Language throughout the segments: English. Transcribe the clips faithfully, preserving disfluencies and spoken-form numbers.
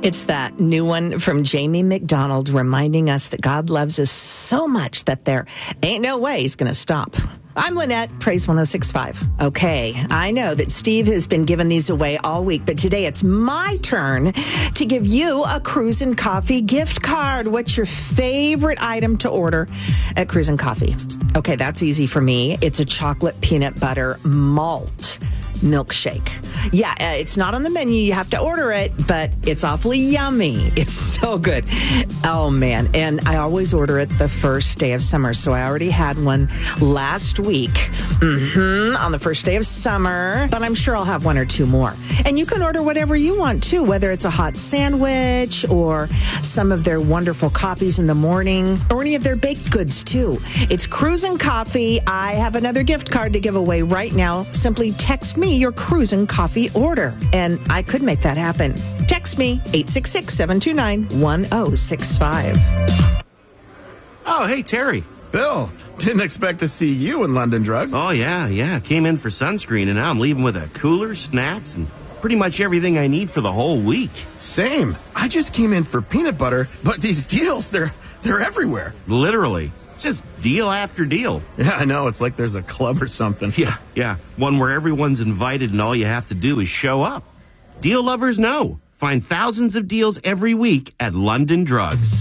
It's that new one from Jamie McDonald reminding us that God loves us so much that there ain't no way he's going to stop. I'm Lynette, Praise one oh six point five. Okay, I know that Steve has been giving these away all week, but today it's my turn to give you a Cruisin' Coffee gift card. What's your favorite item to order at Cruisin' Coffee? Okay, that's easy for me. It's a chocolate peanut butter malt milkshake. Yeah, uh, it's not on the menu. You have to order it, but it's awfully yummy. It's so good. Oh, man. And I always order it the first day of summer. So I already had one last week mm-hmm, on the first day of summer, but I'm sure I'll have one or two more. And you can order whatever you want, too, whether it's a hot sandwich or some of their wonderful coffees in the morning or any of their baked goods, too. It's Cruisin' Coffee. I have another gift card to give away right now. Simply text me your Cruisin' Coffee order, and I could make that happen. Text me, eight six six, seven two nine, one oh six five. Oh, hey, Terry. Bill, didn't expect to see you in London Drugs. Oh, yeah, yeah. Came in for sunscreen, and now I'm leaving with a cooler, snacks, and pretty much everything I need for the whole week. Same. I just came in for peanut butter, but these deals, they're they're everywhere. Literally. Just deal after deal. Yeah, I know. It's like there's a club or something. Yeah, yeah. One where everyone's invited and all you have to do is show up. Deal lovers know. Find thousands of deals every week at London Drugs.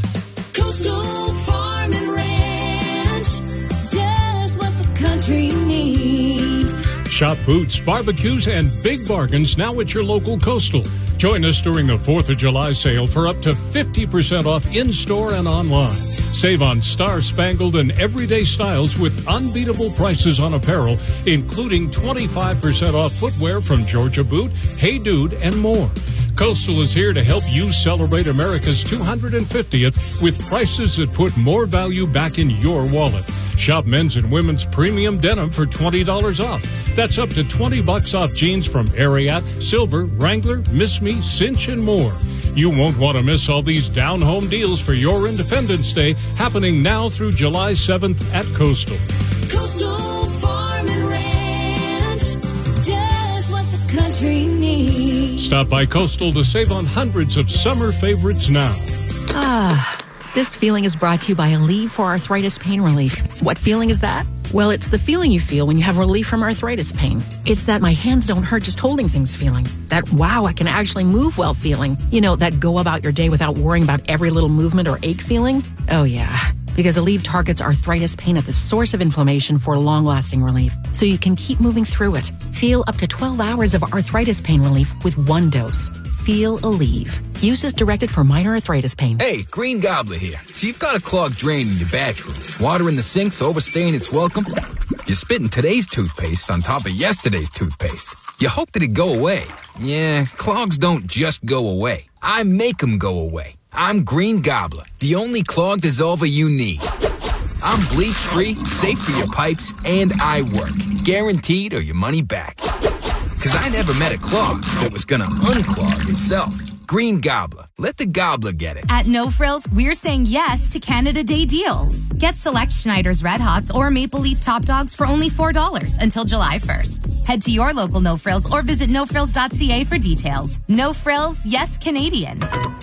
Coastal Farm and Ranch, just what the country needs. Shop boots, barbecues, and big bargains now at your local Coastal. Join us during the fourth of July sale for up to fifty percent off in-store and online. Save on star-spangled and everyday styles with unbeatable prices on apparel, including twenty-five percent off footwear from Georgia Boot, Hey Dude, and more. Coastal is here to help you celebrate America's two hundred fiftieth with prices that put more value back in your wallet. Shop men's and women's premium denim for twenty dollars off. That's up to twenty bucks off jeans from Ariat, Silver, Wrangler, Miss Me, Cinch, and more. You won't want to miss all these down-home deals for your Independence Day happening now through July seventh at Coastal. Coastal Farm and Ranch, just what the country needs. Stop by Coastal to save on hundreds of summer favorites now. Ah, this feeling is brought to you by Aleve for arthritis pain relief. What feeling is that? Well, it's the feeling you feel when you have relief from arthritis pain. It's that my hands don't hurt just holding things feeling. That, wow, I can actually move well feeling. You know, that go about your day without worrying about every little movement or ache feeling. Oh, yeah. Because Aleve targets arthritis pain at the source of inflammation for long-lasting relief, so you can keep moving through it. Feel up to twelve hours of arthritis pain relief with one dose. Feel Aleve. Use is directed for minor arthritis pain. Hey, Green Gobbler here. So you've got a clogged drain in your bathroom. Water in the sink's overstaying its welcome. You're spitting today's toothpaste on top of yesterday's toothpaste. You hope that it go away. Yeah, clogs don't just go away. I make them go away. I'm Green Gobbler, the only clog dissolver you need. I'm bleach-free, safe for your pipes, and I work. Guaranteed or your money back. Because I never met a clog that was going to unclog itself. Green Gobbler. Let the gobbler get it. At No Frills, we're saying yes to Canada Day deals. Get select Schneider's Red Hots or Maple Leaf Top Dogs for only four dollars until July first. Head to your local No Frills or visit no frills dot c a for details. No Frills, yes Canadian.